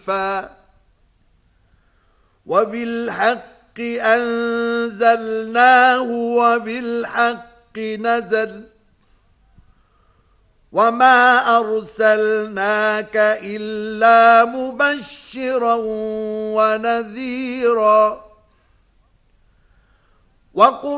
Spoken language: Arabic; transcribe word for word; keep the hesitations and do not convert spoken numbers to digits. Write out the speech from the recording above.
زُلْفَى وَبِالْحَقِّ أَنزَلْنَاهُ وَبِالْحَقِّ نَزَلَ وَمَا أَرْسَلْنَاكَ إِلَّا مُبَشِّرًا وَنَذِيرًا. وَقُلْ